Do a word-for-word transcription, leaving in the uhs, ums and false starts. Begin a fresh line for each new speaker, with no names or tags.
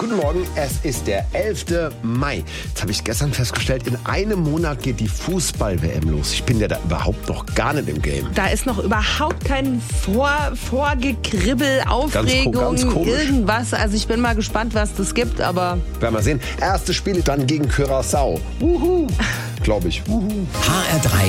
Guten Morgen, es ist der elfte Mai. Jetzt habe ich gestern festgestellt, in einem Monat geht die Fußball-W M los. Ich bin ja da überhaupt noch gar nicht im Game.
Da ist noch überhaupt kein Vor Vorgekribbel, Aufregung,
ganz, ganz
irgendwas. Also ich bin mal gespannt, was das gibt, aber...
Werden wir sehen. Erstes Spiel dann gegen Curaçao. Wuhu. Glaube ich. Wuhu.
H R drei